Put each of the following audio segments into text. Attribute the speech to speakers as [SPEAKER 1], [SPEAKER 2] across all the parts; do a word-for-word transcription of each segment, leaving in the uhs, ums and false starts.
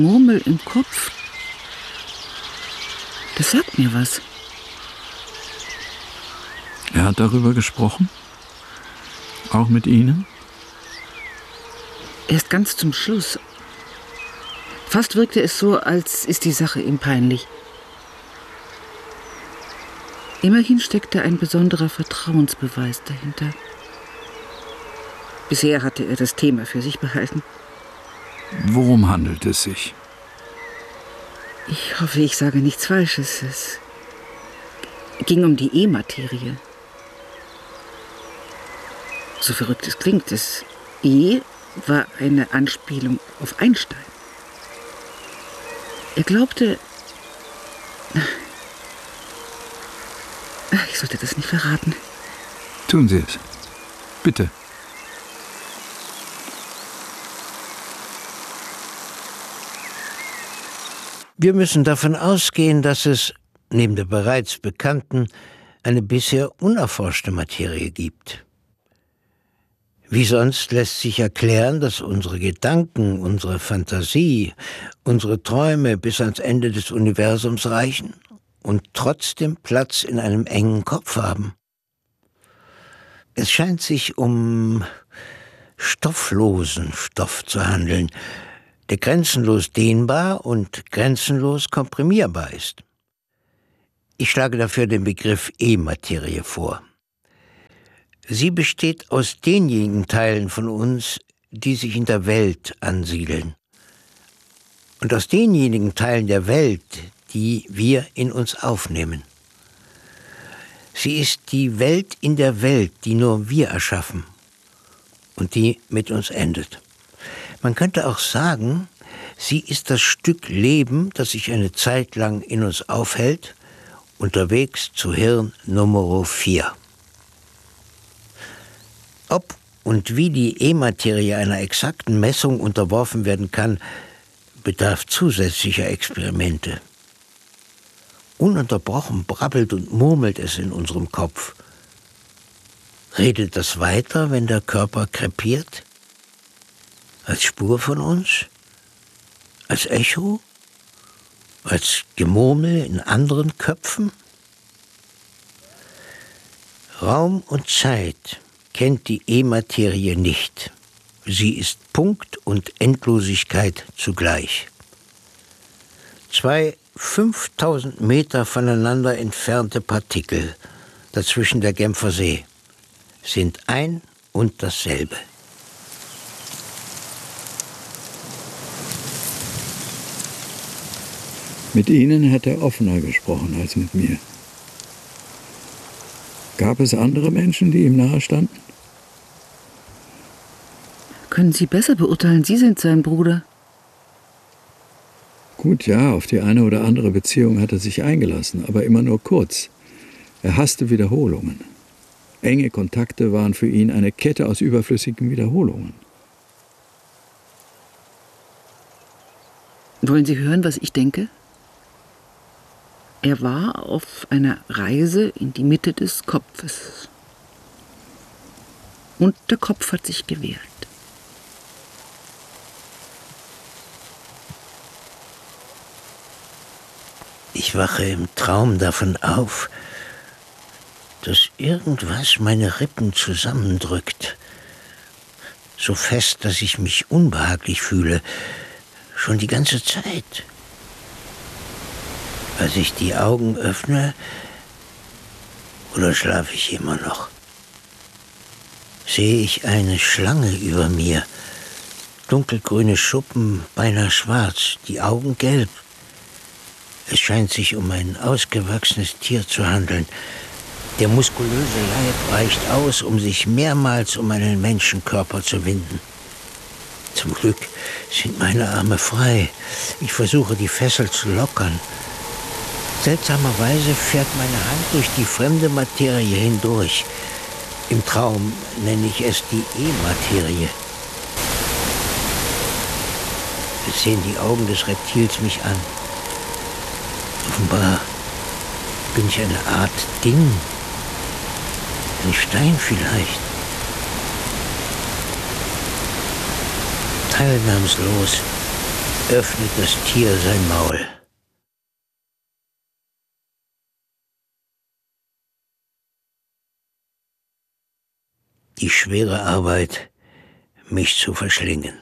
[SPEAKER 1] Murmel im Kopf, das sagt mir was.
[SPEAKER 2] Er hat darüber gesprochen? Auch mit Ihnen?
[SPEAKER 1] Erst ganz zum Schluss. Fast wirkte es so, als ist die Sache ihm peinlich. Immerhin steckte ein besonderer Vertrauensbeweis dahinter. Bisher hatte er das Thema für sich behalten.
[SPEAKER 2] Worum handelt es sich?
[SPEAKER 1] Ich hoffe, ich sage nichts Falsches. Es ging um die E-Materie. So verrückt es klingt, das E war eine Anspielung auf Einstein. Er glaubte... Ich sollte das nicht verraten.
[SPEAKER 2] Tun Sie es. Bitte.
[SPEAKER 3] Wir müssen davon ausgehen, dass es, neben der bereits bekannten, eine bisher unerforschte Materie gibt. Wie sonst lässt sich erklären, dass unsere Gedanken, unsere Fantasie, unsere Träume bis ans Ende des Universums reichen und trotzdem Platz in einem engen Kopf haben. Es scheint sich um stofflosen Stoff zu handeln, der grenzenlos dehnbar und grenzenlos komprimierbar ist. Ich schlage dafür den Begriff E-Materie vor. Sie besteht aus denjenigen Teilen von uns, die sich in der Welt ansiedeln, und aus denjenigen Teilen der Welt, die wir in uns aufnehmen. Sie ist die Welt in der Welt, die nur wir erschaffen und die mit uns endet. Man könnte auch sagen, sie ist das Stück Leben, das sich eine Zeit lang in uns aufhält, unterwegs zu Hirn Nummer vier. Ob und wie die E-Materie einer exakten Messung unterworfen werden kann, bedarf zusätzlicher Experimente. Ununterbrochen brabbelt und murmelt es in unserem Kopf. Redet das weiter, wenn der Körper krepiert? Als Spur von uns? Als Echo? Als Gemurmel in anderen Köpfen? Raum und Zeit kennt die E-Materie nicht. Sie ist Punkt und Endlosigkeit zugleich. Zwei fünftausend Meter voneinander entfernte Partikel, dazwischen der Genfer See, sind ein und dasselbe.
[SPEAKER 2] Mit Ihnen hätte er offener gesprochen als mit mir. Gab es andere Menschen, die ihm nahestanden?
[SPEAKER 1] Können Sie besser beurteilen? Sie sind sein Bruder.
[SPEAKER 2] Gut, ja, auf die eine oder andere Beziehung hat er sich eingelassen, aber immer nur kurz. Er hasste Wiederholungen. Enge Kontakte waren für ihn eine Kette aus überflüssigen Wiederholungen.
[SPEAKER 1] Wollen Sie hören, was ich denke? Er war auf einer Reise in die Mitte des Kopfes. Und der Kopf hat sich gewehrt.
[SPEAKER 3] Ich wache im Traum davon auf, dass irgendwas meine Rippen zusammendrückt. So fest, dass ich mich unbehaglich fühle. Schon die ganze Zeit. Als ich die Augen öffne, oder schlafe ich immer noch, sehe ich eine Schlange über mir. Dunkelgrüne Schuppen, beinahe schwarz, die Augen gelb. Es scheint sich um ein ausgewachsenes Tier zu handeln. Der muskulöse Leib reicht aus, um sich mehrmals um einen Menschenkörper zu winden. Zum Glück sind meine Arme frei. Ich versuche, die Fessel zu lockern. Seltsamerweise fährt meine Hand durch die fremde Materie hindurch. Im Traum nenne ich es die E-Materie. Jetzt sehen die Augen des Reptils mich an. Offenbar bin ich eine Art Ding. Ein Stein vielleicht. Teilnahmslos öffnet das Tier sein Maul. Die schwere Arbeit, mich zu verschlingen.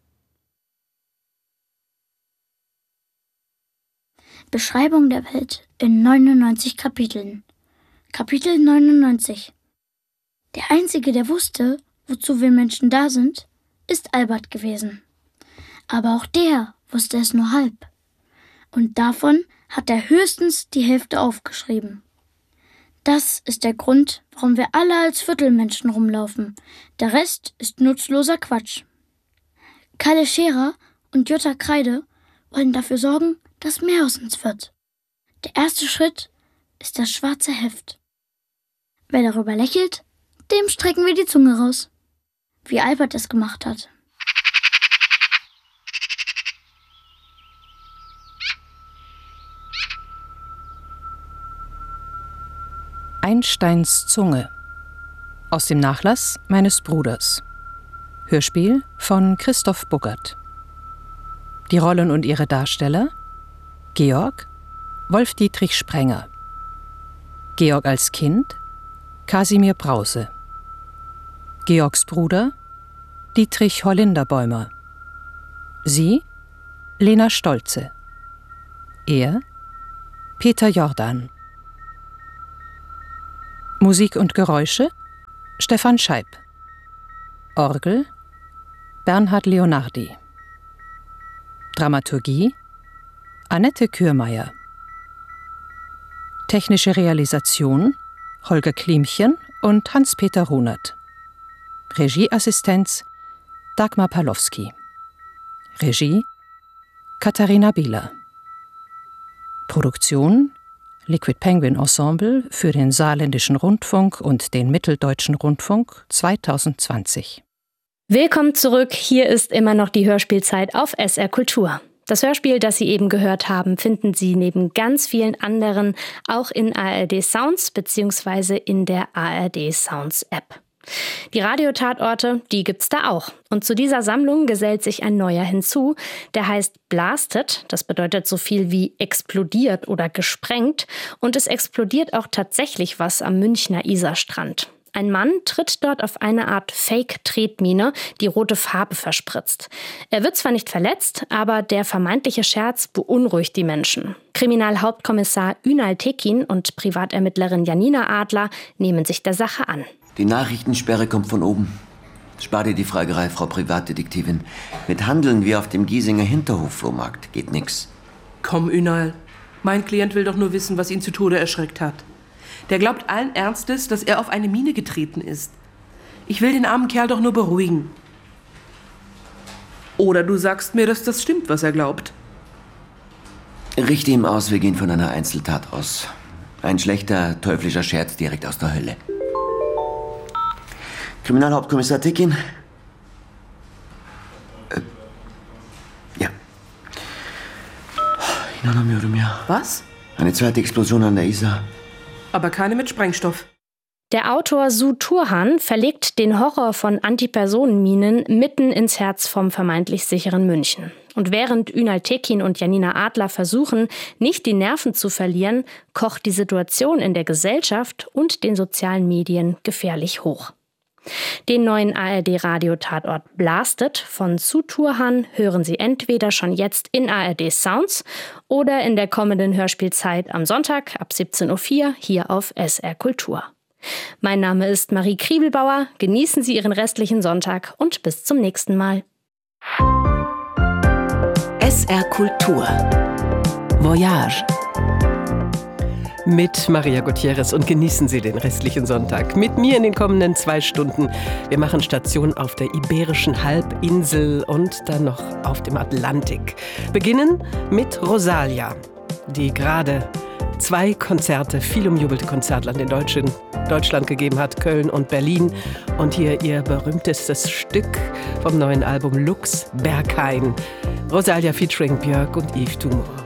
[SPEAKER 4] Beschreibung der Welt in neunundneunzig Kapiteln. Kapitel neunundneunzig. Der Einzige, der wusste, wozu wir Menschen da sind, ist Albert gewesen. Aber auch der wusste es nur halb. Und davon hat er höchstens die Hälfte aufgeschrieben. Das ist der Grund, warum wir alle als Viertelmenschen rumlaufen. Der Rest ist nutzloser Quatsch. Kalle Scherer und Jutta Kreide wollen dafür sorgen, dass mehr aus uns wird. Der erste Schritt ist das schwarze Heft. Wer darüber lächelt, dem strecken wir die Zunge raus. Wie Albert es gemacht hat.
[SPEAKER 5] Einsteins Zunge. Aus dem Nachlass meines Bruders. Hörspiel von Christoph Buckert. Die Rollen und ihre Darsteller: Georg, Wolf-Dietrich Sprenger. Georg als Kind, Kasimir Brause. Georgs Bruder, Dietrich Hollinderbäumer. Sie, Lena Stolze. Er, Peter Jordan. Musik und Geräusche, Stefan Scheib. Orgel, Bernhard Leonardi. Dramaturgie, Annette Kürmeier. Technische Realisation, Holger Klimchen und Hans-Peter Runert. Regieassistenz, Dagmar Pawlowski. Regie, Katharina Bieler. Produktion, Liquid Penguin Ensemble für den Saarländischen Rundfunk und den Mitteldeutschen Rundfunk zwanzig zwanzig.
[SPEAKER 6] Willkommen zurück, hier ist immer noch die Hörspielzeit auf S R Kultur. Das Hörspiel, das Sie eben gehört haben, finden Sie neben ganz vielen anderen auch in A R D Sounds bzw. in der A R D Sounds App. Die Radiotatorte, die gibt's da auch. Und zu dieser Sammlung gesellt sich ein neuer hinzu, der heißt Blasted. Das bedeutet so viel wie explodiert oder gesprengt. Und es explodiert auch tatsächlich was am Münchner Isarstrand. Ein Mann tritt dort auf eine Art Fake-Tretmine, die rote Farbe verspritzt. Er wird zwar nicht verletzt, aber der vermeintliche Scherz beunruhigt die Menschen. Kriminalhauptkommissar Ünal Tekin und Privatermittlerin Janina Adler nehmen sich der Sache an.
[SPEAKER 7] Die Nachrichtensperre kommt von oben. Spar dir die Fragerei, Frau Privatdetektivin. Mit Handeln wie auf dem Giesinger Hinterhof-Flohmarkt geht nix.
[SPEAKER 8] Komm, Ünal. Mein Klient will doch nur wissen, was ihn zu Tode erschreckt hat. Der glaubt allen Ernstes, dass er auf eine Mine getreten ist. Ich will den armen Kerl doch nur beruhigen. Oder du sagst mir, dass das stimmt, was er glaubt.
[SPEAKER 7] Richte ihm aus, wir gehen von einer Einzeltat aus. Ein schlechter, teuflischer Scherz direkt aus der Hölle. Kriminalhauptkommissar Tekin? Äh, ja.
[SPEAKER 8] Was?
[SPEAKER 7] Eine zweite Explosion an der Isar.
[SPEAKER 8] Aber keine mit Sprengstoff.
[SPEAKER 6] Der Autor Su Turhan verlegt den Horror von Antipersonenminen mitten ins Herz vom vermeintlich sicheren München. Und während Ünal Tekin und Janina Adler versuchen, nicht die Nerven zu verlieren, kocht die Situation in der Gesellschaft und den sozialen Medien gefährlich hoch. Den neuen A R D-Radio-Tatort Blasted von Su Turhan hören Sie entweder schon jetzt in A R D Sounds oder in der kommenden Hörspielzeit am Sonntag ab siebzehn Uhr vier hier auf S R Kultur. Mein Name ist Marie Kriebelbauer. Genießen Sie Ihren restlichen Sonntag und bis zum nächsten Mal.
[SPEAKER 9] S R Kultur. Voyage.
[SPEAKER 10] Mit Maria Gutierrez und genießen Sie den restlichen Sonntag. Mit mir in den kommenden zwei Stunden. Wir machen Station auf der Iberischen Halbinsel und dann noch auf dem Atlantik. Beginnen mit Rosalia, die gerade zwei Konzerte, viel umjubelte Konzertland in Deutschland, Deutschland gegeben hat, Köln und Berlin. Und hier ihr berühmtestes Stück vom neuen Album Lux Berghain. Rosalia featuring Björk und Yves Tumor.